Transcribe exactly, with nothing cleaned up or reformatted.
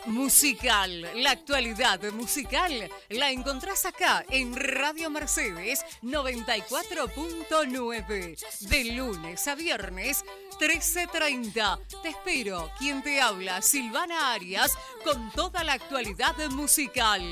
musical. La actualidad musical la encontrás acá en Radio Mercedes noventa y cuatro punto nueve. De lunes a viernes, trece treinta. Te espero. Quien te habla, Silvana Arias, con toda la actualidad musical.